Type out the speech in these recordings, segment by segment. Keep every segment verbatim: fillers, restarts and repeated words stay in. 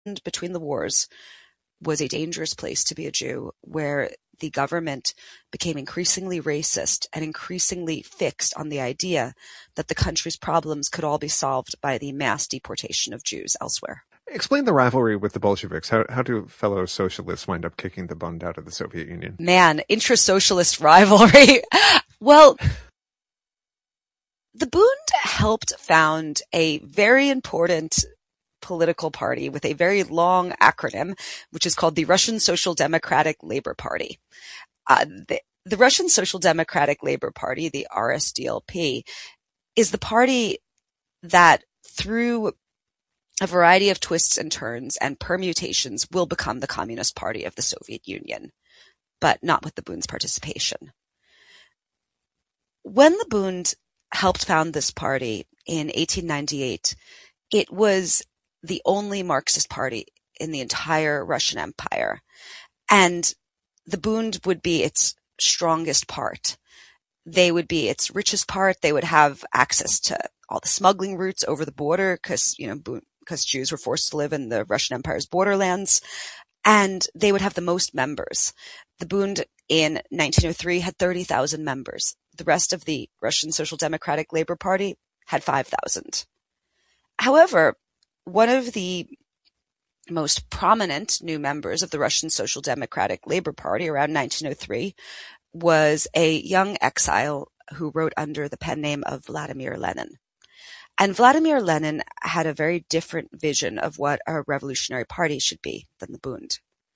between the wars was a dangerous place to be a Jew, where the government became increasingly racist and increasingly fixed on the idea that the country's problems could all be solved by the mass deportation of Jews elsewhere. Explain the rivalry with the Bolsheviks. How, how do fellow socialists wind up kicking the Bund out of the Soviet Union? Man, intra-socialist rivalry. Well, the Bund helped found a very important political party with a very long acronym, which is called the Russian Social Democratic Labor Party. Uh, the, the Russian Social Democratic Labor Party, the R S D L P, is the party that, through a variety of twists and turns and permutations, will become the Communist Party of the Soviet Union, but not with the Bund's participation. When the Bund helped found this party in eighteen ninety-eight, it was the only Marxist party in the entire Russian Empire, and the Bund would be its strongest part. They would be its richest part. They would have access to all the smuggling routes over the border, because, you know, because Jews were forced to live in the Russian Empire's borderlands, and they would have the most members. The Bund in nineteen oh three had thirty thousand members. The rest of the Russian Social Democratic Labor Party had five thousand. However, one of the most prominent new members of the Russian Social Democratic Labor Party around nineteen oh three was a young exile who wrote under the pen name of Vladimir Lenin. And Vladimir Lenin had a very different vision of what a revolutionary party should be than the Bund.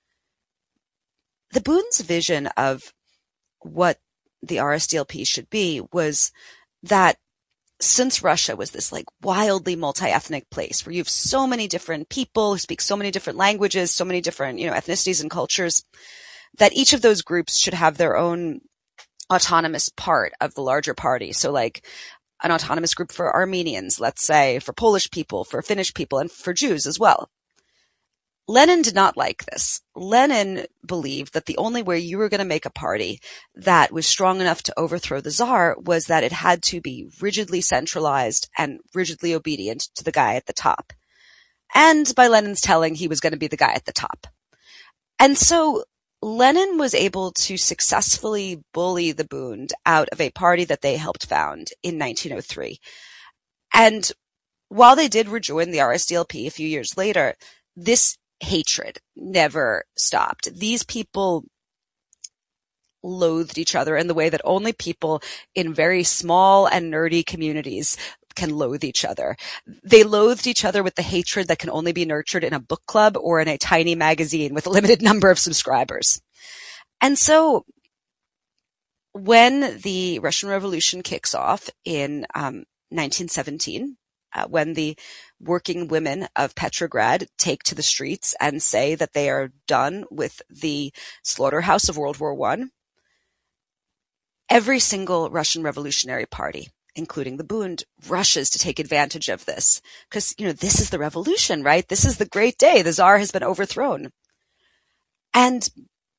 The Bund's vision of what the R S D L P should be was that, since Russia was this like wildly multi-ethnic place where you have so many different people who speak so many different languages, so many different, you know, ethnicities and cultures, that each of those groups should have their own autonomous part of the larger party. So like an autonomous group for Armenians, let's say, for Polish people, for Finnish people, and for Jews as well. Lenin did not like this. Lenin believed that the only way you were going to make a party that was strong enough to overthrow the Tsar was that it had to be rigidly centralized and rigidly obedient to the guy at the top. And by Lenin's telling, he was going to be the guy at the top. And so Lenin was able to successfully bully the Bund out of a party that they helped found in nineteen oh three. And while they did rejoin the R S D L P a few years later, this hatred never stopped. These people loathed each other in the way that only people in very small and nerdy communities can loathe each other. They loathed each other with the hatred that can only be nurtured in a book club or in a tiny magazine with a limited number of subscribers. And so when the Russian Revolution kicks off in um, nineteen seventeen, uh, when the working women of Petrograd take to the streets and say that they are done with the slaughterhouse of World War One, every single Russian Revolutionary Party, including the Bund, rushes to take advantage of this. Because, you know, this is the revolution, right? This is the great day. The Tsar has been overthrown. And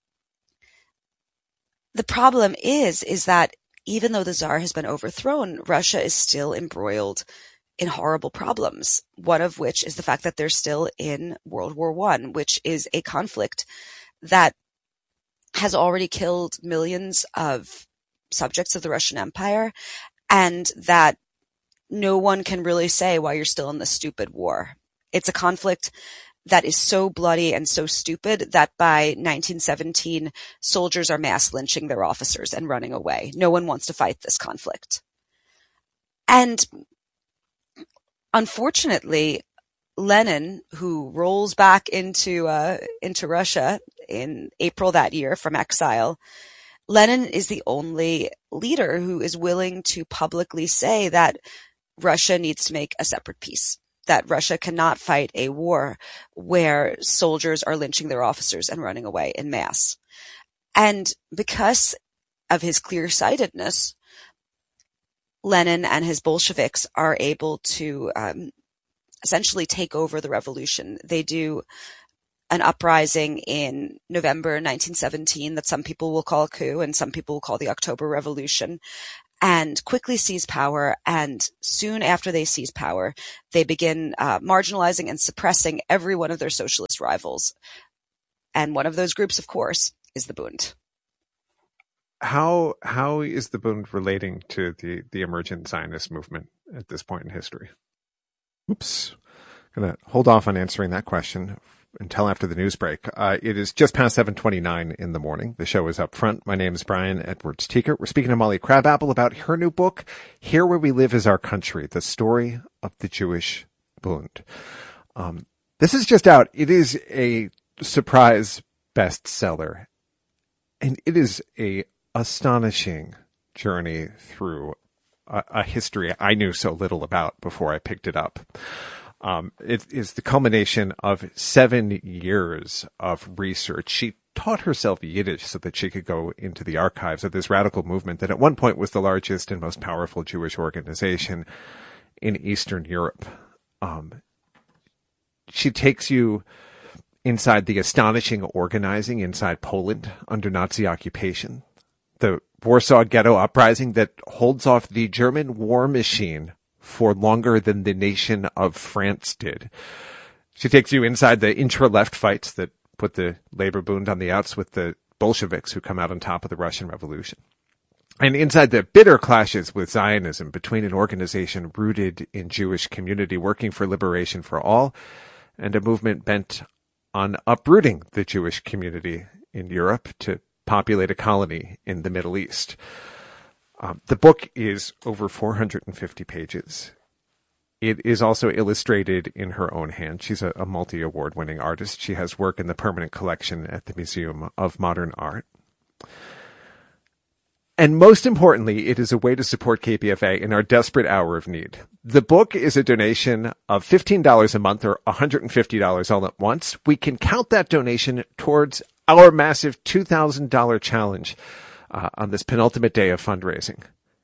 the problem is, is that even though the Tsar has been overthrown, Russia is still embroiled in horrible problems, one of which is the fact that they're still in World War One, which is a conflict that has already killed millions of subjects of the Russian Empire, and that no one can really say why you're still in this stupid war. It's a conflict that is so bloody and so stupid that by nineteen seventeen, soldiers are mass lynching their officers and running away. No one wants to fight this conflict. And unfortunately, Lenin, who rolls back into uh, into Russia in April that year from exile, Lenin is the only leader who is willing to publicly say that Russia needs to make a separate peace, that Russia cannot fight a war where soldiers are lynching their officers and running away en masse. And because of his clear-sightedness, Lenin and his Bolsheviks are able to um, essentially take over the revolution. They do an uprising in November nineteen seventeen that some people will call a coup and some people will call the October Revolution. and quickly seize power. And soon after they seize power, they begin uh, marginalizing and suppressing every one of their socialist rivals. And one of those groups, of course, is the Bund. How how is the Bund relating to the, the emergent Zionist movement at this point in history? Oops. I'm going to hold off on answering that question until after the news break. Uh, it is just past seven twenty-nine in the morning. The show is Up Front. My name is Brian Edwards-Tiekert. We're speaking to Molly Crabapple about her new book, Here Where We Live Is Our Country, The Story of the Jewish Bund. Um, this is just out. It is a surprise bestseller, and it is a astonishing journey through a, a history I knew so little about before I picked it up. Um, it is the culmination of seven years of research. She taught herself Yiddish so that she could go into the archives of this radical movement that at one point was the largest and most powerful Jewish organization in Eastern Europe. Um, she takes you inside the astonishing organizing inside Poland under Nazi occupation, the Warsaw Ghetto Uprising that holds off the German war machine for longer than the nation of France did. She takes you inside the intra-left fights that put the Labor Bund on the outs with the Bolsheviks who come out on top of the Russian Revolution. And inside the bitter clashes with Zionism between an organization rooted in Jewish community working for liberation for all and a movement bent on uprooting the Jewish community in Europe to populate a colony in the Middle East. Um, the book is over four hundred fifty pages. It is also illustrated in her own hand. She's a, a multi-award winning artist. She has work in the permanent collection at the Museum of Modern Art. And most importantly, it is a way to support K P F A in our desperate hour of need. The book is a donation of fifteen dollars a month or one hundred fifty dollars all at once. We can count that donation towards our massive two thousand dollars challenge uh, on this penultimate day of fundraising.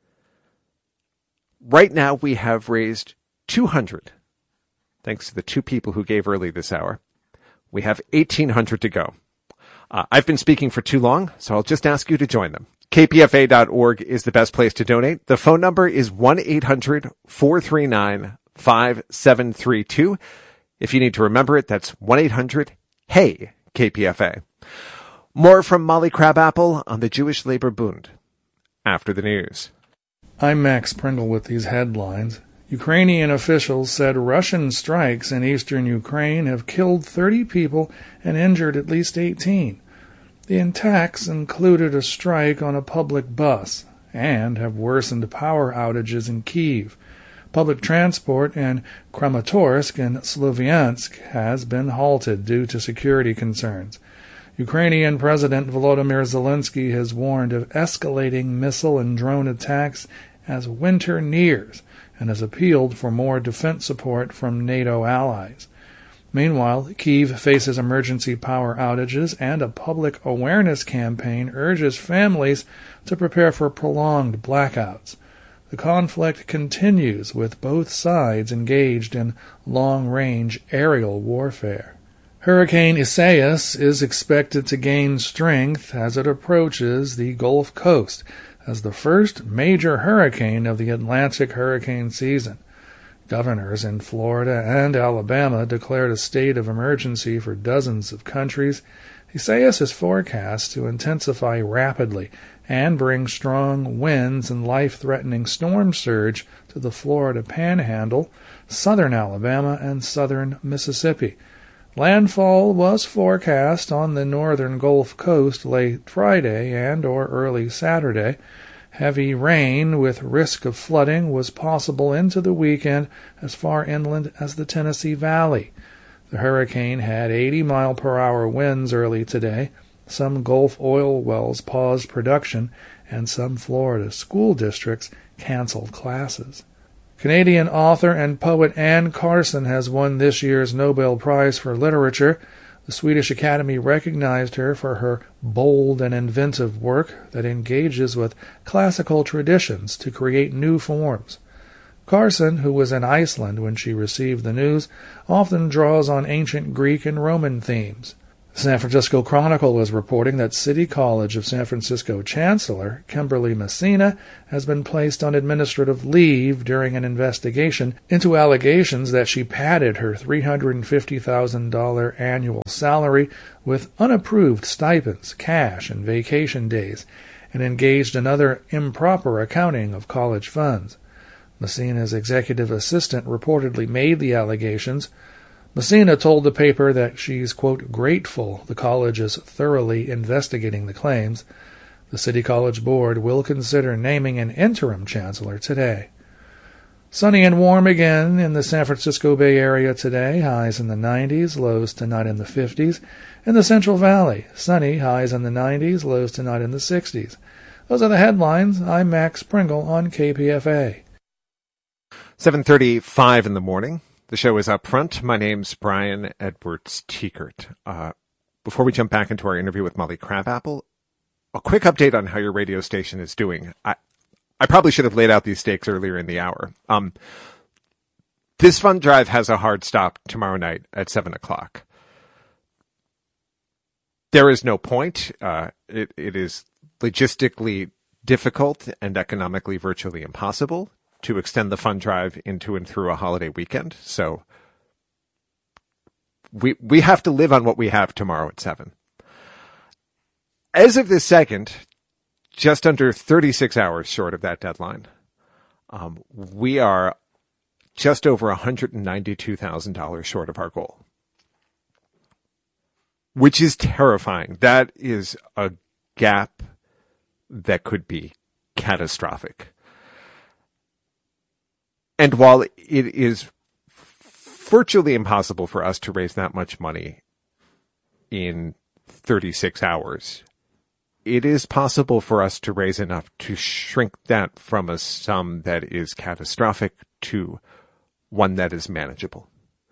Right now, we have raised two hundred, thanks to the two people who gave early this hour. We have eighteen hundred to go. Uh, I've been speaking for too long, so I'll just ask you to join them. K P F A dot org is the best place to donate. The phone number is one eight hundred four three nine five seven three two. If you need to remember it, that's one eight hundred hey K P F A. More from Molly Crabapple on the Jewish Labor Bund after the news. I'm Max Prindle with these headlines. Ukrainian officials said Russian strikes in eastern Ukraine have killed thirty people and injured at least eighteen. The attacks included a strike on a public bus and have worsened power outages in Kyiv. Public transport in Kramatorsk and Sloviansk has been halted due to security concerns. Ukrainian President Volodymyr Zelensky has warned of escalating missile and drone attacks as winter nears and has appealed for more defense support from NATO allies. Meanwhile, Kyiv faces emergency power outages, and a public awareness campaign urges families to prepare for prolonged blackouts. The conflict continues, with both sides engaged in long-range aerial warfare. Hurricane Isaias is expected to gain strength as it approaches the Gulf Coast as the first major hurricane of the Atlantic hurricane season. Governors in Florida and Alabama declared a state of emergency for dozens of countries. Isaias is forecast to intensify rapidly and bring strong winds and life-threatening storm surge to the Florida Panhandle, southern Alabama, and southern Mississippi. Landfall was forecast on the northern Gulf Coast late Friday and or early Saturday. Heavy rain with risk of flooding was possible into the weekend as far inland as the Tennessee Valley. The hurricane had eighty mile per hour winds early today. Some Gulf oil wells paused production, and some Florida school districts canceled classes. Canadian author and poet Anne Carson has won this year's Nobel Prize for Literature. The Swedish Academy recognized her for her bold and inventive work that engages with classical traditions to create new forms. Carson, who was in Iceland when she received the news, often draws on ancient Greek and Roman themes. The San Francisco Chronicle is reporting that City College of San Francisco Chancellor Kimberly Messina has been placed on administrative leave during an investigation into allegations that she padded her three hundred fifty thousand dollars annual salary with unapproved stipends, cash, and vacation days, and engaged in other improper accounting of college funds. Messina's executive assistant reportedly made the allegations. Messina told the paper that she's, quote, grateful the college is thoroughly investigating the claims. The City College Board will consider naming an interim chancellor today. Sunny and warm again in the San Francisco Bay Area today, highs in the nineties, lows tonight in the fifties. In the Central Valley, sunny, highs in the nineties, lows tonight in the sixties. Those are the headlines. I'm Max Pringle on K P F A. seven thirty-five in the morning. The show is Up Front. My name's Brian Edwards Teekert. Uh, before we jump back into our interview with Molly Crabapple, a quick update on how your radio station is doing. I, I probably should have laid out these stakes earlier in the hour. Um, this fund drive has a hard stop tomorrow night at seven o'clock. There is no point. Uh, it, it is logistically difficult and economically virtually impossible to extend the fund drive into and through a holiday weekend. So we we have to live on what we have tomorrow at seven. As of this second, just under thirty-six hours short of that deadline, um, we are just over one hundred ninety-two thousand dollars short of our goal, which is terrifying. That is a gap that could be catastrophic. And while it is virtually impossible for us to raise that much money in thirty-six hours, it is possible for us to raise enough to shrink that from a sum that is catastrophic to one that is manageable.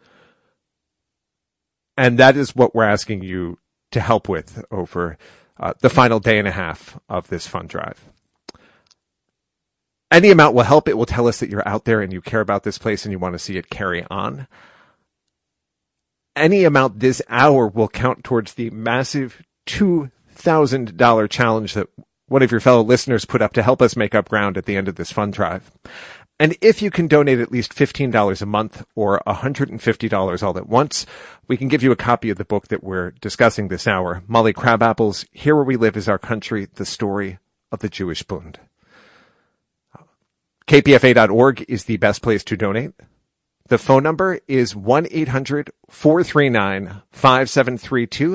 And that is what we're asking you to help with over uh, the final day and a half of this fund drive. Any amount will help. It will tell us that you're out there and you care about this place and you want to see it carry on. Any amount this hour will count towards the massive two thousand dollars challenge that one of your fellow listeners put up to help us make up ground at the end of this fund drive. And if you can donate at least fifteen dollars a month or one hundred fifty dollars all at once, we can give you a copy of the book that we're discussing this hour, Molly Crabapple's Here Where We Live Is Our Country, The Story of the Jewish Bund. K P F A dot org is the best place to donate. The phone number is one eight hundred four three nine five seven three two.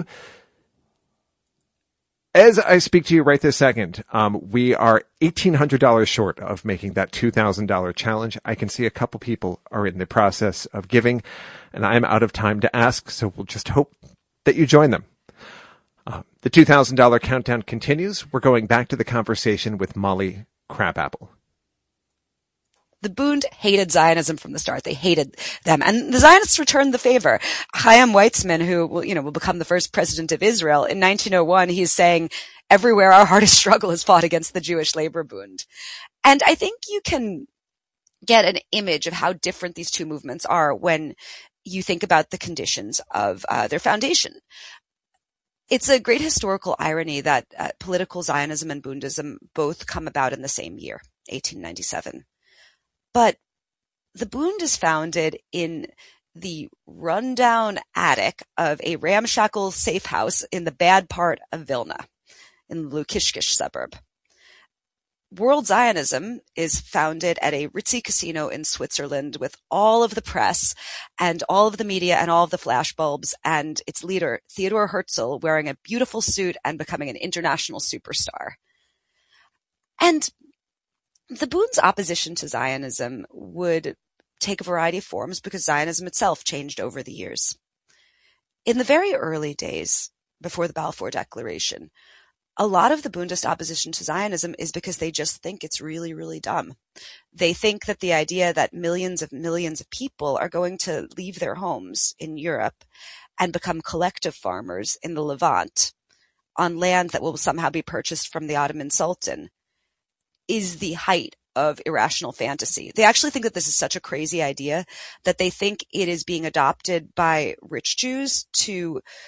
As I speak to you right this second, um, we are eighteen hundred dollars short of making that two thousand dollars challenge. I can see a couple people are in the process of giving, and I'm out of time to ask, so we'll just hope that you join them. Uh, the two thousand dollars countdown continues. We're going back to the conversation with Molly Crabapple. The Bund hated Zionism from the start. They hated them. And the Zionists returned the favor. Chaim Weizmann, who will, you know, will become the first president of Israel, in nineteen oh one, he's saying, everywhere our hardest struggle is fought against the Jewish Labor Bund. And I think you can get an image of how different these two movements are when you think about the conditions of uh, their foundation. It's a great historical irony that uh, political Zionism and Bundism both come about in the same year, eighteen ninety-seven. But the Bund is founded in the rundown attic of a ramshackle safe house in the bad part of Vilna, in the Lukishkish suburb. World Zionism is founded at a ritzy casino in Switzerland with all of the press and all of the media and all of the flashbulbs, and its leader, Theodor Herzl, wearing a beautiful suit and becoming an international superstar. And the Bund's opposition to Zionism would take a variety of forms because Zionism itself changed over the years. In the very early days, before the Balfour Declaration, a lot of the Bundist opposition to Zionism is because they just think it's really, really dumb. They think that the idea that millions of millions of people are going to leave their homes in Europe and become collective farmers in the Levant on land that will somehow be purchased from the Ottoman Sultan is the height of irrational fantasy. They actually think that this is such a crazy idea that they think it is being adopted by rich Jews to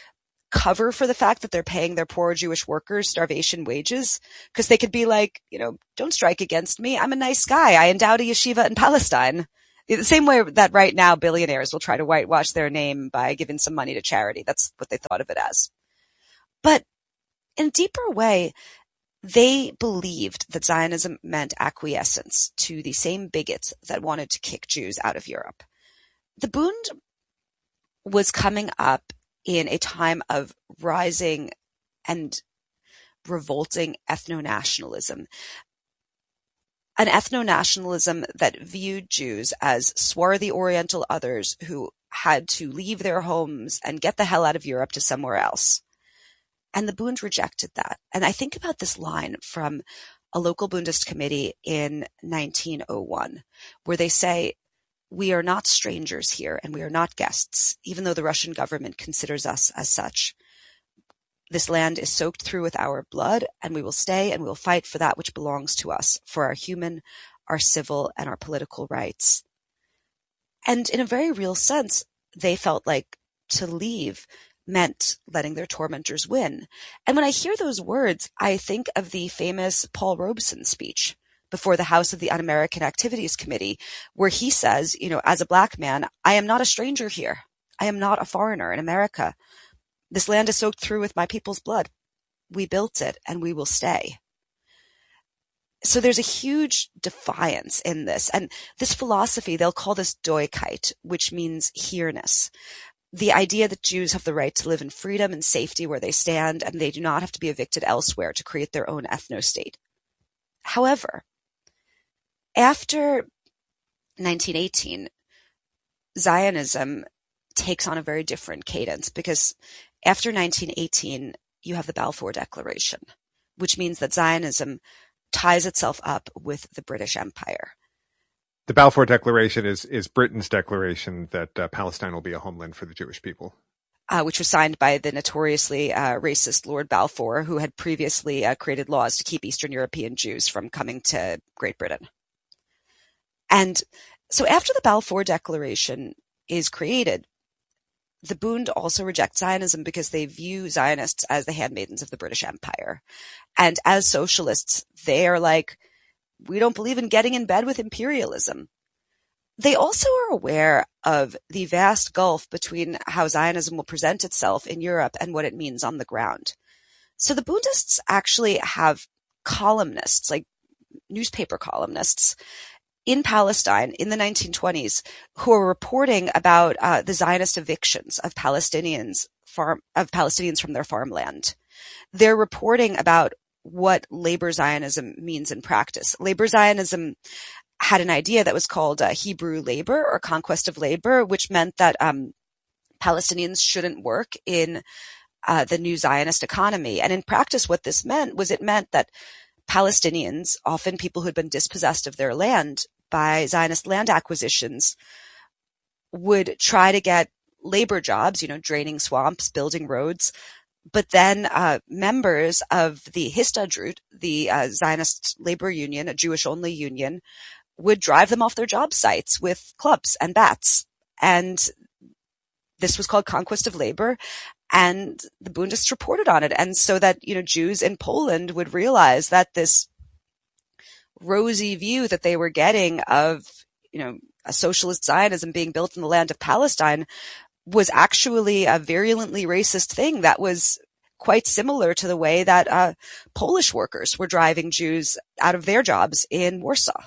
cover for the fact that they're paying their poor Jewish workers starvation wages, because they could be like, you know, don't strike against me. I'm a nice guy. I endowed a yeshiva in Palestine. The same way that right now billionaires will try to whitewash their name by giving some money to charity. That's what they thought of it as. But in a deeper way, they believed that Zionism meant acquiescence to the same bigots that wanted to kick Jews out of Europe. The Bund was coming up in a time of rising and revolting ethno-nationalism. An ethno-nationalism that viewed Jews as swarthy Oriental others who had to leave their homes and get the hell out of Europe to somewhere else. And the Bund rejected that. And I think about this line from a local Bundist committee in nineteen oh one, where they say, "We are not strangers here and we are not guests, even though the Russian government considers us as such. This land is soaked through with our blood, and we will stay and we will fight for that which belongs to us, for our human, our civil, and our political rights." And in a very real sense, they felt like to leave meant letting their tormentors win. And when I hear those words, I think of the famous Paul Robeson speech before the House of the Un-American Activities Committee, where he says, you know, as a black man, I am not a stranger here. I am not a foreigner in America. This land is soaked through with my people's blood. We built it and we will stay. So there's a huge defiance in this. And this philosophy, they'll call this Doigkeit, which means here-ness. The idea that Jews have the right to live in freedom and safety where they stand, and they do not have to be evicted elsewhere to create their own ethno-state. However, after nineteen eighteen, Zionism takes on a very different cadence, because after nineteen eighteen, you have the Balfour Declaration, which means that Zionism ties itself up with the British Empire. The Balfour Declaration is, is Britain's declaration that uh, Palestine will be a homeland for the Jewish people. Uh, which was signed by the notoriously uh, racist Lord Balfour, who had previously uh, created laws to keep Eastern European Jews from coming to Great Britain. And so after the Balfour Declaration is created, the Bund also reject Zionism because they view Zionists as the handmaidens of the British Empire. And as socialists, they are like, we don't believe in getting in bed with imperialism. They also are aware of the vast gulf between how Zionism will present itself in Europe and what it means on the ground. So the Bundists actually have columnists, like newspaper columnists, in Palestine in the nineteen twenties who are reporting about uh, the Zionist evictions of Palestinians farm of Palestinians from their farmland. They're reporting about what labor Zionism means in practice. Labor Zionism had an idea that was called uh, Hebrew labor, or conquest of labor, which meant that um, Palestinians shouldn't work in uh, the new Zionist economy. And in practice, what this meant was it meant that Palestinians, often people who'd been dispossessed of their land by Zionist land acquisitions, would try to get labor jobs, you know, draining swamps, building roads. But then uh, members of the Histadrut, the uh, Zionist labor union, a Jewish-only union, would drive them off their job sites with clubs and bats. And this was called conquest of labor. And the Bundists reported on it. And so that, you know, Jews in Poland would realize that this rosy view that they were getting of, you know, a socialist Zionism being built in the land of Palestine was actually a virulently racist thing that was quite similar to the way that uh, Polish workers were driving Jews out of their jobs in Warsaw.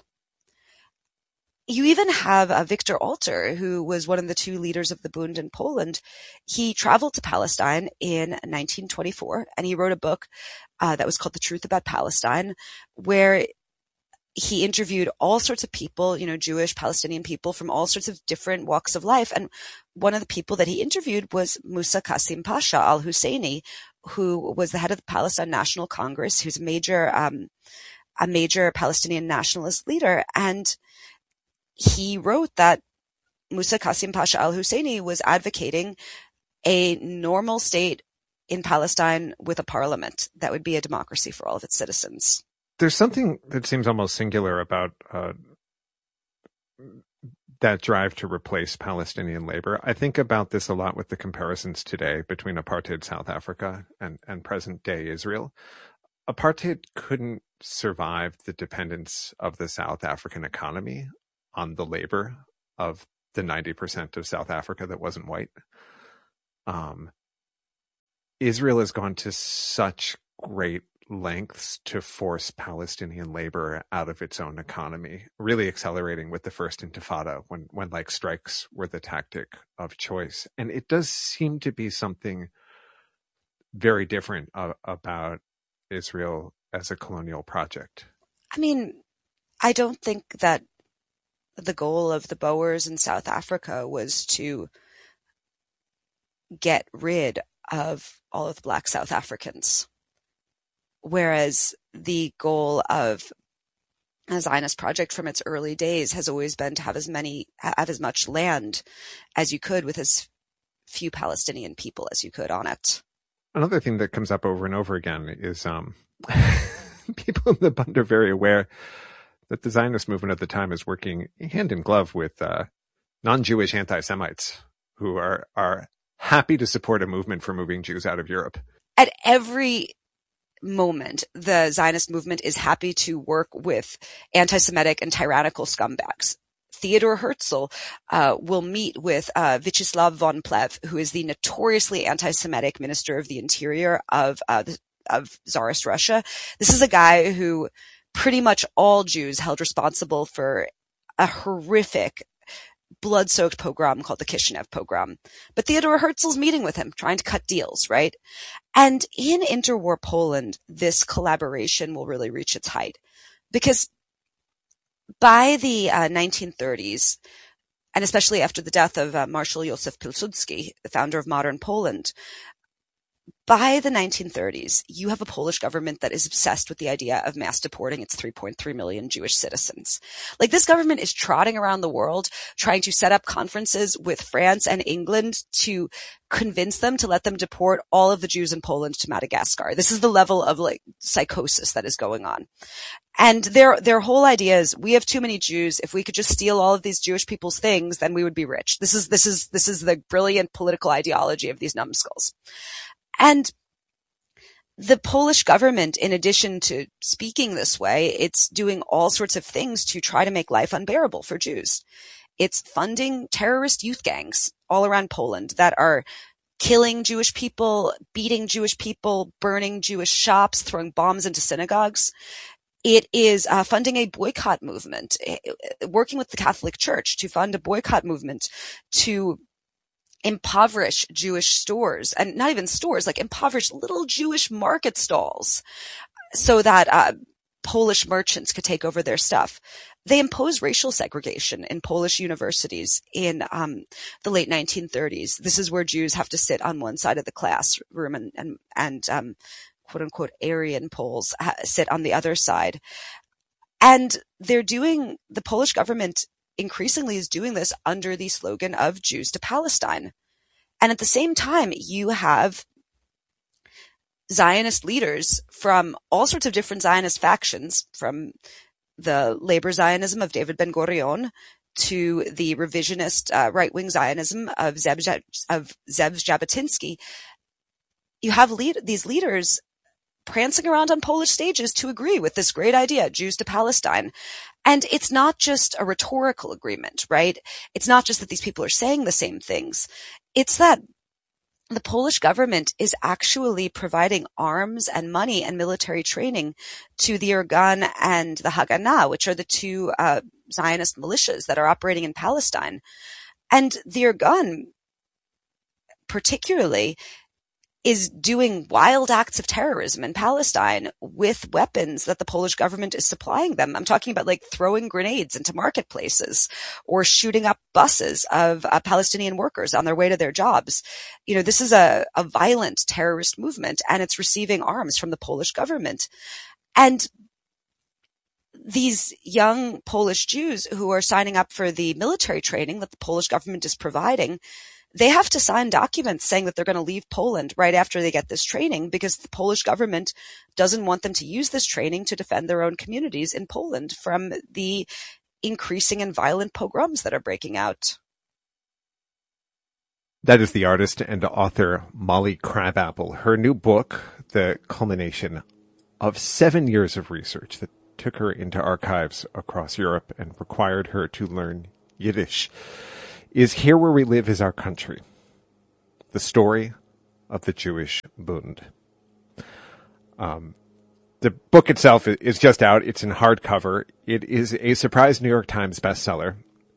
You even have uh, Victor Alter, who was one of the two leaders of the Bund in Poland. He traveled to Palestine in nineteen twenty-four, and he wrote a book uh, that was called The Truth About Palestine, where he interviewed all sorts of people, you know, Jewish, Palestinian people from all sorts of different walks of life. And one of the people that he interviewed was Musa Qasim Pasha al-Husseini, who was the head of the Palestine National Congress, who's a major, um, a major Palestinian nationalist leader. And he wrote that Musa Qasim Pasha al-Husseini was advocating a normal state in Palestine with a parliament that would be a democracy for all of its citizens. There's something that seems almost singular about uh, that drive to replace Palestinian labor. I think about this a lot with the comparisons today between apartheid South Africa and, and present day Israel. Apartheid couldn't survive the dependence of the South African economy on the labor of the ninety percent of South Africa that wasn't white. Um, Israel has gone to such great lengths to force Palestinian labor out of its own economy, really accelerating with the first Intifada when, when like strikes were the tactic of choice. And it does seem to be something very different uh, about Israel as a colonial project. I mean, I don't think that the goal of the Boers in South Africa was to get rid of all of the Black South Africans. Whereas the goal of a Zionist project from its early days has always been to have as many, have as much land as you could with as few Palestinian people as you could on it. Another thing that comes up over and over again is um, people in the Bund are very aware that the Zionist movement at the time is working hand in glove with uh, non-Jewish anti-Semites who are, are happy to support a movement for moving Jews out of Europe. At every moment, the Zionist movement is happy to work with anti-Semitic and tyrannical scumbags. Theodor Herzl uh, will meet with uh, Vyacheslav von Plehve, who is the notoriously anti-Semitic minister of the interior of uh, the, of Tsarist Russia. This is a guy who pretty much all Jews held responsible for a horrific blood-soaked pogrom called the Kishinev pogrom. But Theodor Herzl's meeting with him, trying to cut deals, right? And in interwar Poland, this collaboration will really reach its height. Because by the uh, nineteen thirties, and especially after the death of uh, Marshal Józef Pilsudski, the founder of modern Poland, by the nineteen thirties, you have a Polish government that is obsessed with the idea of mass deporting its three point three million Jewish citizens. Like, this government is trotting around the world trying to set up conferences with France and England to convince them to let them deport all of the Jews in Poland to Madagascar. This is the level of like psychosis that is going on. And their, their whole idea is, we have too many Jews. If we could just steal all of these Jewish people's things, then we would be rich. This is, this is, this is the brilliant political ideology of these numbskulls. And the Polish government, in addition to speaking this way, it's doing all sorts of things to try to make life unbearable for Jews. It's funding terrorist youth gangs all around Poland that are killing Jewish people, beating Jewish people, burning Jewish shops, throwing bombs into synagogues. It is uh, funding a boycott movement, working with the Catholic Church to fund a boycott movement to impoverish Jewish stores, and not even stores, like impoverish little Jewish market stalls, so that uh, Polish merchants could take over their stuff. They impose racial segregation in Polish universities in um, the late nineteen thirties. This is where Jews have to sit on one side of the classroom, and and, and um, quote unquote Aryan Poles ha- sit on the other side. And they're doing, the Polish government increasingly is doing this under the slogan of Jews to Palestine. And at the same time, you have Zionist leaders from all sorts of different Zionist factions, from the labor Zionism of David Ben-Gurion to the revisionist uh, right-wing Zionism of Zeb, of Zev Jabotinsky. You have lead, these leaders prancing around on Polish stages to agree with this great idea, Jews to Palestine. And it's not just a rhetorical agreement, right? It's not just that these people are saying the same things. It's that the Polish government is actually providing arms and money and military training to the Irgun and the Haganah, which are the two uh, Zionist militias that are operating in Palestine. And the Irgun, particularly, is doing wild acts of terrorism in Palestine with weapons that the Polish government is supplying them. I'm talking about like throwing grenades into marketplaces or shooting up buses of uh, Palestinian workers on their way to their jobs. You know, this is a, a violent terrorist movement, and it's receiving arms from the Polish government. And these young Polish Jews who are signing up for the military training that the Polish government is providing, they have to sign documents saying that they're going to leave Poland right after they get this training, because the Polish government doesn't want them to use this training to defend their own communities in Poland from the increasing and violent pogroms that are breaking out. That is the artist and author Molly Crabapple. Her new book, the culmination of seven years of research that took her into archives across Europe and required her to learn Yiddish, is Here Where We Live Is Our Country, the story of the Jewish Bund. Um, the book itself is just out. It's in hardcover. It is a surprise New York Times bestseller.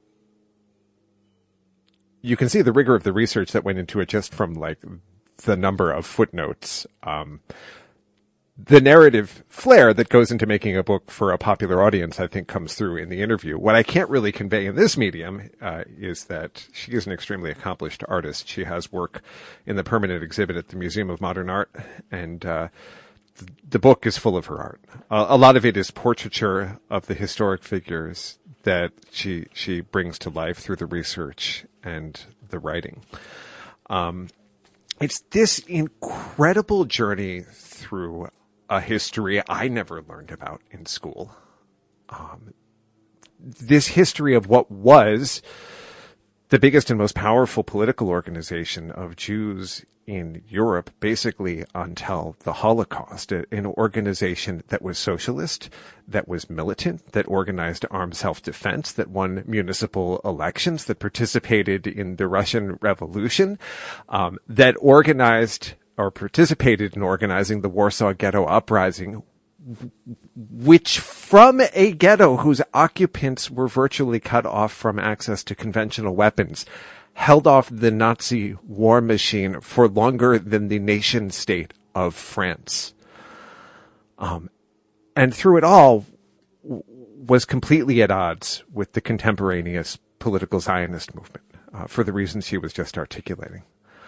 You can see the rigor of the research that went into it just from like the number of footnotes. Um, the narrative flair that goes into making a book for a popular audience, I think, comes through in the interview. What I can't really convey in this medium uh, is that she is an extremely accomplished artist. She has work in the permanent exhibit at the Museum of Modern Art, and uh, th- the book is full of her art. Uh, a lot of it is portraiture of the historic figures that she she brings to life through the research and the writing. Um, it's this incredible journey through a history I never learned about in school. Um, this history of what was the biggest and most powerful political organization of Jews in Europe, basically until the Holocaust, an organization that was socialist, that was militant, that organized armed self-defense, that won municipal elections, that participated in the Russian Revolution, um, that organized or participated in organizing the Warsaw Ghetto Uprising, which from a ghetto whose occupants were virtually cut off from access to conventional weapons, held off the Nazi war machine for longer than the nation state of France. Um, and through it all w- was completely at odds with the contemporaneous political Zionist movement, uh, for the reasons she was just articulating.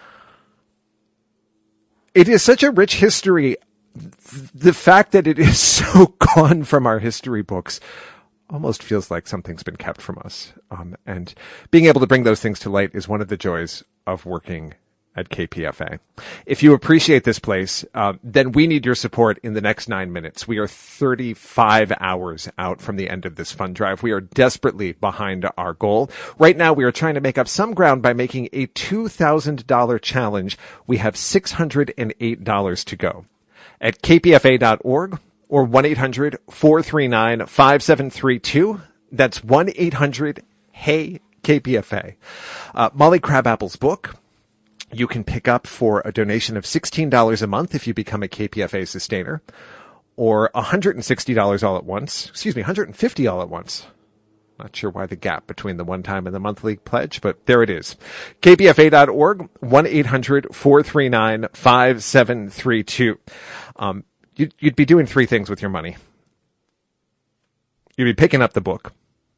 It is such a rich history. The fact that it is so gone from our history books almost feels like something's been kept from us. Um, and being able to bring those things to light is one of the joys of working at K P F A. If you appreciate this place, uh, then we need your support in the next nine minutes. We are thirty-five hours out from the end of this fund drive. We are desperately behind our goal. Right now, we are trying to make up some ground by making a two thousand dollars challenge. We have six hundred eight dollars to go. At k p f a dot org or one eight hundred four three nine five seven three two. That's one eight hundred hey K P F A. Uh, Molly Crabapple's book, you can pick up for a donation of sixteen dollars a month if you become a K P F A sustainer, or one hundred sixty dollars all at once. Excuse me, one hundred fifty dollars all at once. Not sure why the gap between the one-time and the monthly pledge, but there it is. k p f a dot org, one eight hundred four three nine five seven three two. Um, you'd, you'd be doing three things with your money. You'd be picking up the book.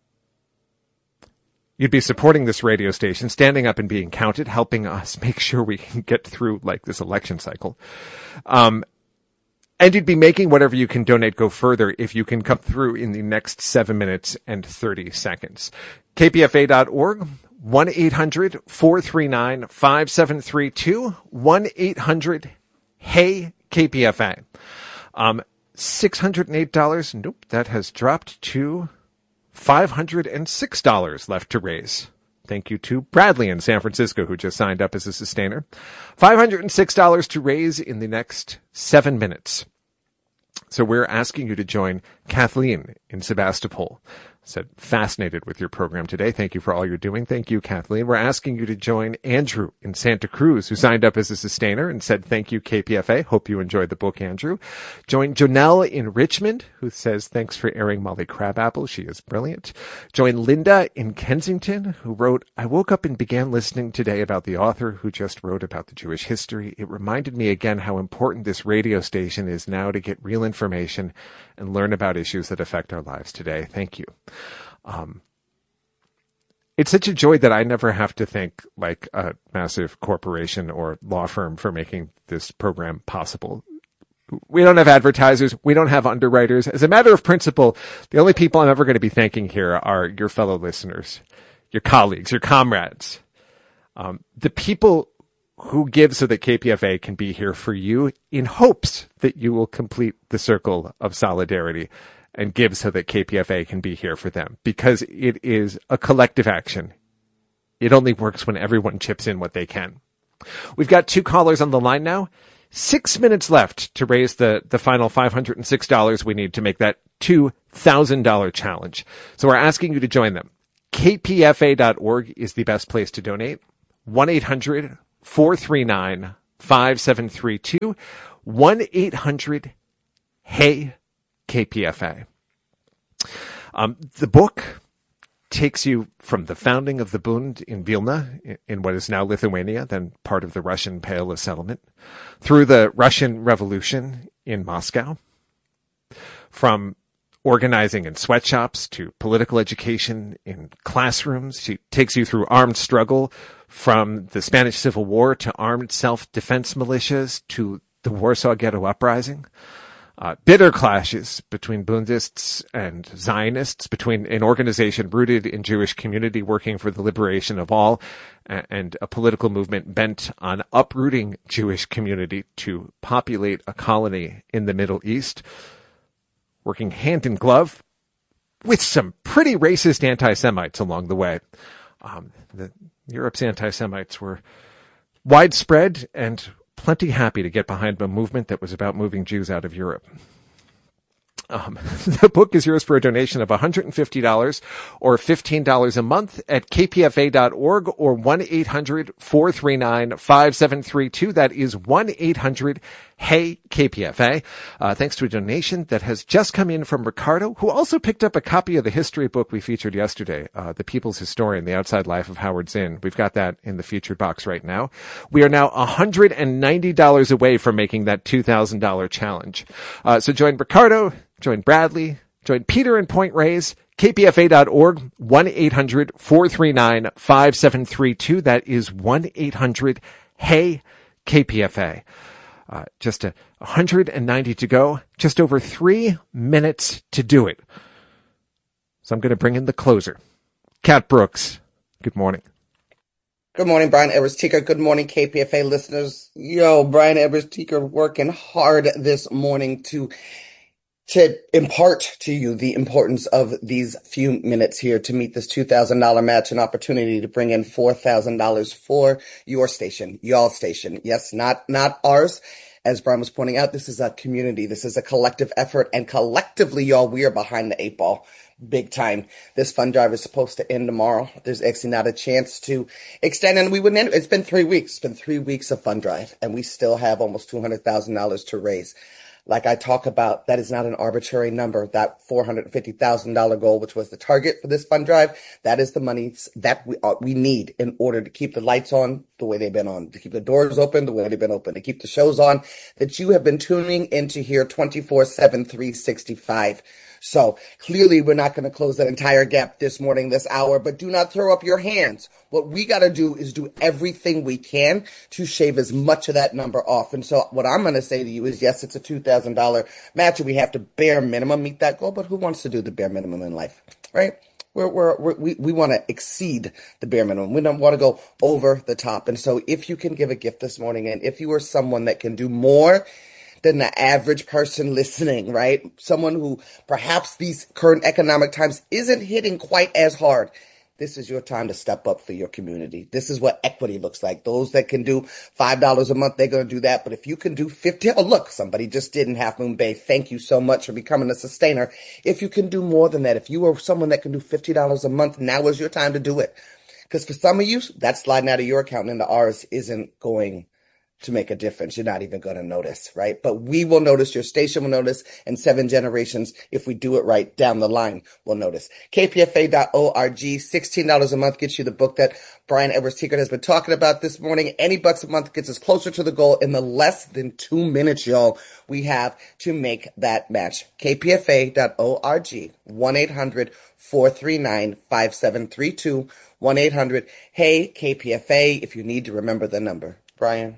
You'd be supporting this radio station, standing up and being counted, helping us make sure we can get through like this election cycle. Um, And you'd be making whatever you can donate go further if you can come through in the next seven minutes and thirty seconds. k p f a dot org, one eight hundred four three nine five seven three two, one eight hundred hey K P F A. Um, six hundred eight dollars. Nope, that has dropped to five hundred six dollars left to raise. Thank you to Bradley in San Francisco, who just signed up as a sustainer. five hundred six dollars to raise in the next seven minutes. So we're asking you to join Kathleen in Sebastopol. Said, fascinated with your program today. Thank you for all you're doing. Thank you, Kathleen. We're asking you to join Andrew in Santa Cruz, who signed up as a sustainer and said, thank you, K P F A. Hope you enjoyed the book, Andrew. Join Jonelle in Richmond, who says, thanks for airing Molly Crabapple. She is brilliant. Join Linda in Kensington, who wrote, I woke up and began listening today about the author who just wrote about the Jewish history. It reminded me again how important this radio station is now to get real information and learn about issues that affect our lives today. Thank you. Um, it's such a joy that I never have to thank like a massive corporation or law firm for making this program possible. We don't have advertisers. We don't have underwriters. As a matter of principle, the only people I'm ever going to be thanking here are your fellow listeners, your colleagues, your comrades, um, the people who give so that K P F A can be here for you in hopes that you will complete the circle of solidarity and give so that K P F A can be here for them, because it is a collective action. It only works when everyone chips in what they can. We've got two callers on the line now. Six minutes left to raise the, the final five hundred six dollars we need to make that two thousand dollars challenge. So we're asking you to join them. K P F A dot org is the best place to donate. one eight hundred four three nine five seven three two. one eight hundred hey K P F A. Um, the book takes you from the founding of the Bund in Vilna, in what is now Lithuania, then part of the Russian Pale of Settlement, through the Russian Revolution in Moscow, from organizing in sweatshops to political education in classrooms. She takes you through armed struggle, from the Spanish Civil War to armed self-defense militias to the Warsaw Ghetto Uprising. Uh, bitter clashes between Bundists and Zionists, between an organization rooted in Jewish community working for the liberation of all, and a political movement bent on uprooting Jewish community to populate a colony in the Middle East, working hand in glove with some pretty racist anti-Semites along the way. Um, the, Europe's anti-Semites were widespread and plenty happy to get behind a movement that was about moving Jews out of Europe. Um, the book is yours for a donation of one hundred fifty dollars or fifteen dollars a month at K P F A dot org or one eight hundred four three nine five seven three two. That is one eight hundred hey K P F A. Uh, thanks to a donation that has just come in from Ricardo, who also picked up a copy of the history book we featured yesterday, uh, The People's Historian, The Outside Life of Howard Zinn. We've got that in the featured box right now. We are now one hundred ninety dollars away from making that two thousand dollars challenge. Uh, so join Ricardo, join Bradley, join Peter in Point Reyes, K P F A dot org, one eight hundred four three nine five seven three two. That is one eight hundred hey K P F A. Uh, just a one hundred ninety to go, just over three minutes to do it. So I'm going to bring in the closer. Kat Brooks, good morning. Good morning, Brian Evers-Teaker. Good morning, K P F A listeners. Yo, Brian Evers-Teaker working hard this morning to to impart to you the importance of these few minutes here to meet this two thousand dollars match, an opportunity to bring in four thousand dollars for your station, y'all station. Yes, not, not ours. As Brian was pointing out, this is a community. This is a collective effort, and collectively, y'all, we are behind the eight ball. Big time. This fund drive is supposed to end tomorrow. There's actually not a chance to extend, and we wouldn't end. It's been three weeks. It's been three weeks of fund drive, and we still have almost two hundred thousand dollars to raise. Like I talk about, that is not an arbitrary number. That four hundred fifty thousand dollars goal, which was the target for this fund drive, that is the money that we uh, we need in order to keep the lights on the way they've been on, to keep the doors open the way they've been open, to keep the shows on that you have been tuning into here twenty-four seven, three sixty-five. So clearly we're not going to close that entire gap this morning, this hour, but do not throw up your hands. What we got to do is do everything we can to shave as much of that number off. And so what I'm going to say to you is, yes, it's a two thousand dollars match and we have to bare minimum meet that goal, but who wants to do the bare minimum in life, right? We're, we're, we're, we, we want to exceed the bare minimum. We don't want to go over the top. And so if you can give a gift this morning, and if you are someone that can do more than the average person listening, right? Someone who perhaps these current economic times isn't hitting quite as hard. This is your time to step up for your community. This is what equity looks like. Those that can do five dollars a month, they're going to do that. But if you can do fifty, oh, look, somebody just did in Half Moon Bay. Thank you so much for becoming a sustainer. If you can do more than that, if you are someone that can do fifty dollars a month, now is your time to do it. Because for some of you, that sliding out of your account into ours isn't going to make a difference. You're not even going to notice, right? But we will notice, your station will notice, and seven generations, if we do it right down the line, will notice. K P F A dot org, sixteen dollars a month gets you the book that Brian Evers-Teaker has been talking about this morning. Any bucks a month gets us closer to the goal in the less than two minutes, y'all, we have to make that match. K P F A dot org, one eight hundred four three nine five seven three two, one eight hundred hey K P F A, if you need to remember the number. Brian?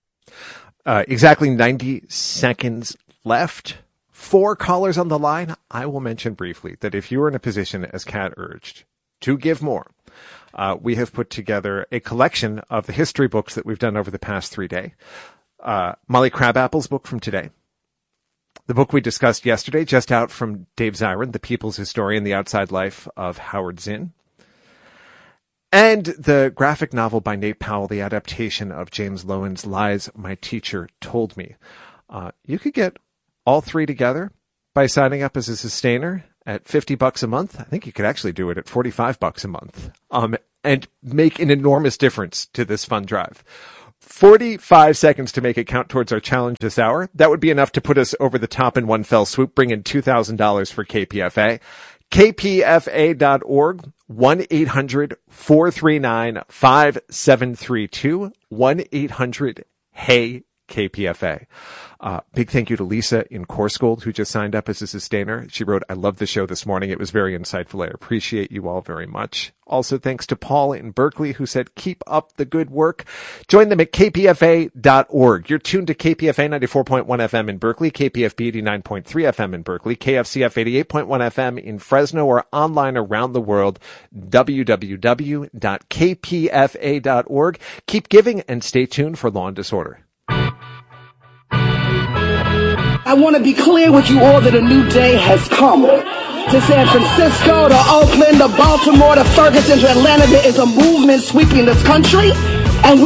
Uh, exactly ninety seconds left. Four callers on the line. I will mention briefly that if you are in a position, as Kat urged, to give more, uh, we have put together a collection of the history books that we've done over the past three days. Uh, Molly Crabapple's book from today, The book we discussed yesterday, just out from Dave Zirin, The People's Historian, The Outside Life of Howard Zinn. And the graphic novel by Nate Powell, the adaptation of James Loewen's Lies My Teacher Told Me. Uh, you could get all three together by signing up as a sustainer at fifty bucks a month. I think you could actually do it at forty-five bucks a month, um, and make an enormous difference to this fund drive. forty-five seconds to make it count towards our challenge this hour. That would be enough to put us over the top in one fell swoop, bring in two thousand dollars for K P F A. K P F A dot org, one eight hundred four three nine five seven three two, one eight hundred hey K P F A. Uh, big thank you to Lisa in Coursegold, who just signed up as a sustainer. She wrote, I love the show this morning. It was very insightful. I appreciate you all very much. Also, thanks to Paul in Berkeley, who said, keep up the good work. Join them at K P F A dot org. You're tuned to K P F A ninety-four point one F M in Berkeley, K P F B eighty-nine point three F M in Berkeley, K F C F eighty-eight point one F M in Fresno, or online around the world, w w w dot K P F A dot org. Keep giving and stay tuned for Law and Disorder. I want to be clear with you all that a new day has come. To San Francisco, to Oakland, to Baltimore, to Ferguson, to Atlanta, there is a movement sweeping this country.